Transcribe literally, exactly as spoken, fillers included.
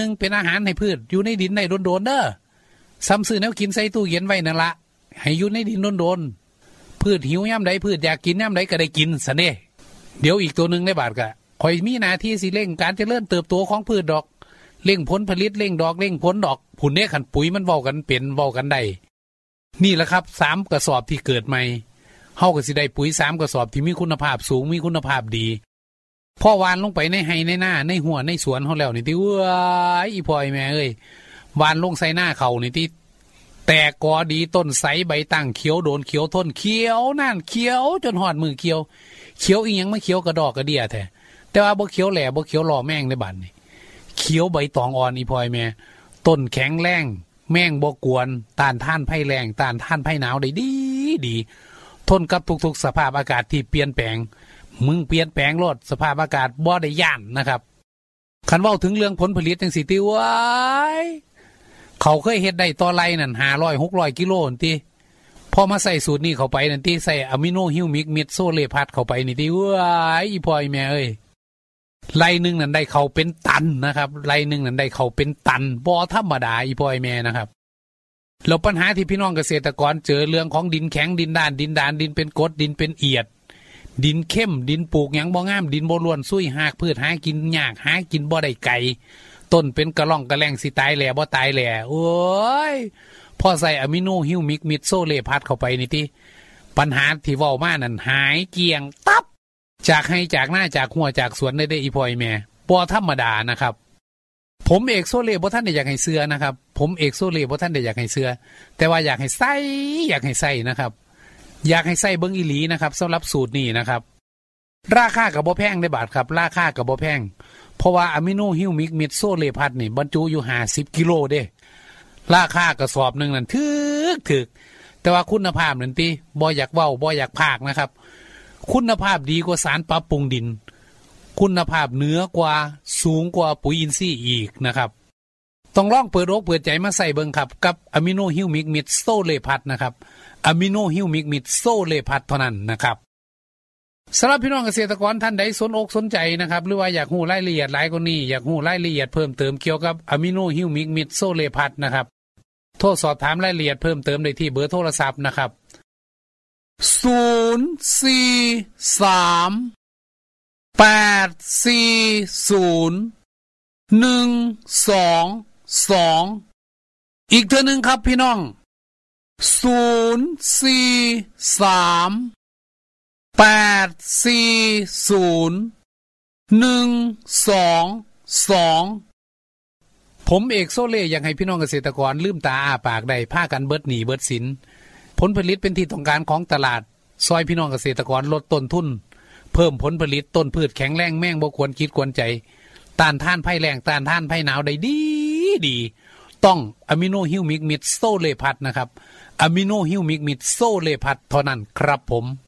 งเป็นอาหารให้พืชอยู่ในดินได้โดนๆเด้อซ้ำซื้อแนวกินใส่ตู้เย็นไว้นั่นละให้อยู่ในดินโดนๆพืชหิวยามใดพืชอยากกินยามใดก็ได้กินซะเด้เดี๋ยวอีกตัวนึงได้บาดก็ข่อยมีหน้าที่สิเร่งการเจริญเติบโตของพืชดอกเร่งผลผลิตเร่งดอกเร่งผลดอกผุนเด้ขันปุ๋ยมันเว้ากันเป็นเว้ากันได้นี่แหละครับสามกระสอบที่เกิดใหม่เฮาก็สิได้ปุ๋ยสามกระสอบที่มีคุณภาพสูงมีคุณภาพดีพอวานลงไปในไร่ในนาในหัวในสวนเฮาแล้วนี่ติเว้ยอีพ่อยแม่เอ้ยวานลงใส่หน้าเขานี่ติแตกกอดีต้นไสใบตั้งเขียวโดนเขียวทนเขียวนั่นเขียวจนหอดมือเขียวเขียวอีหยังมาเขียวกระดอกกระเดี่ยแท้แต่ว่าบ่เขียวแหล่บ่เขียวหล่อแม่งในบัดนี่เขียวใบตองอ่อนอีพ่อยแม่ต้นแข็งแรงแม่งบ่กวนต้านทานภัยแล้งต้านทานภัยหนาวได้ดีดีทนกับทุกๆสภาพอากาศที่เปลี่ยนแปลงมึงเปลี่ยนแปลงโลดสภาพอากาศบ่ได้ย่านนะครับคันเว้าถึงเรื่องผลผลิตจังสิติว้ายเขาเคยเฮ็ดได้ต่อไร่นั่นห้าร้อย หกร้อยกิโลนั่นติพอมาใส่สูตรนี้เข้าไปนั่นติใส่อะมิโนฮิวมิกมิดโซเลพัดเข้าไปนี่ติว้ายอีพ่อยแม่เอ้ยไร่นึงนั่นได้เข้าเป็นตันนะครับไร่นึงนั่นได้เข้าเป็นตันบ่ธรรมดาอีพ่อยแม่นะครับแล้วปัญหาที่พี่น้องเกษตรกรเจอเรื่องของดินแข็งดินด้านดินดานดินเป็นกรดดินเป็นเอียดดินเข้มดินปลูกหยังบ่งามดินบ่ล้วนซุยหากพืชหากินยากหากินบ่ได้ไกลต้นเป็นกระล่องกระแลงสิตายแหล่บ่ตายแหล่โอ้ยพอใส่อะมิโนฮิวมิกมิดโซเลพัดเข้าไปนี่ติปัญหาที่เว้ามานั่นหายเกลี้ยงตับจากให้จากหน้าจากหัวจากสวนได้ได้อีพ่อยแม่บ่ธรรมดานะครับผมเอกโซเลบ่ท่านได้อยากให้เสื้อนะครับผมเอกโซเลบ่ท่านได้อยากให้เสื้อแต่ว่าอยากให้ใส่อยากให้ใส่นะครับอยากให้ใส่เบิ่งอีหลีนะครับสำหรับสูตรนี้นะครับราคาก็บ่แพงได้บาทครับราคาก็บ่แพงเพราะว่าอะมิโนฮิวมิกมิดโซเลพัดนี่บรรจุอยู่ห้าสิบกิโลเด้ราคากระสอบนึงนั่นถึกถึกแต่ว่าคุณภาพนั่นติบ่อยากเว้าบ่อยากพากนะครับคุณภาพดีกว่าสารปรับปรุงดินคุณภาพเหนือกว่าสูงกว่าปุ๋ยอินทรีย์อีกนะครับต้องลองเปิดอกเปิดใจมาใส่เบิ่งครับกับอะมิโนฮิวมิกมิดโซเลพัดนะครับอะมิโนฮิวมิกมิดโซเลพัดเท่านั้นนะครับสำหรับพี่น้องเกษตรกรท่านใดสนอกสนใจนะครับหรือว่าอยากรู้รายละเอียดหลายกว่านี้อยากรู้รายละเอียดเพิ่มเติมเกี่ยวกับอะมิโนฮิวมิกมิดโซเลพัดนะครับโทรสอบถามรายละเอียดเพิ่มเติมได้ที่เบอร์โทรศัพท์นะครับศูนย์ สี่ สาม แปด สี่ ศูนย์ หนึ่ง สอง สองอีกเทื่อนึงครับพี่น้องศูนย์ สี่ สาม แปด สี่ ศูนย์ หนึ่ง สอง สองผมเอกโซเล่อยากให้พี่น้องเกษตรกรลืมตาอ้าปากได้พากันเบิดหนี้เบิดสินผลผลิตเป็นที่ต้องการของตลาดซอยพี่น้องเกษตรกรลดต้นทุนเพิ่มผลผลิตต้นพืชแข็งแรงแม่งบ่ควรคิดควรใจต้านทานภัยแล้งต้านทานภัยหนาวได้ดีดีต้องอะมิโนฮิวมิกมิดโซเลพัดนะครับอะมิโนฮิวมิกมิดโซเลพัดเท่านั้นครับผม